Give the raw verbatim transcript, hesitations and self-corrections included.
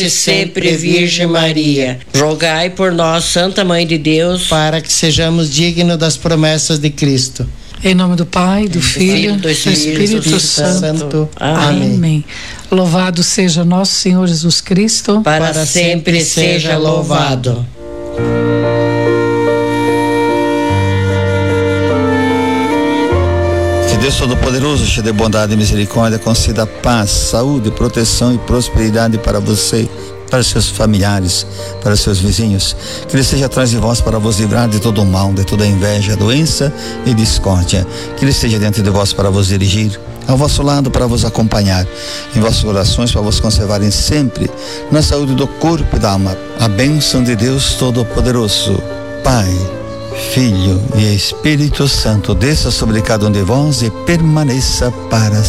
sempre Virgem Maria, rogai por nós, Santa Mãe de Deus, para que sejamos dignos das promessas de Cristo. Em nome do Pai, do Filho, do Espírito Santo. Amém. Amém. Louvado seja nosso Senhor Jesus Cristo, para, para sempre seja louvado. Que Deus Todo-Poderoso, cheio de bondade e misericórdia, conceda paz, saúde, proteção e prosperidade para você, para seus familiares, para seus vizinhos. Que Ele esteja atrás de vós para vos livrar de todo o mal, de toda inveja, doença e discórdia. Que Ele esteja dentro de vós para vos dirigir, ao vosso lado para vos acompanhar, em vossos corações para vos conservarem sempre na saúde do corpo e da alma. A bênção de Deus Todo-Poderoso, Pai, Filho e Espírito Santo, desça sobre cada um de vós e permaneça para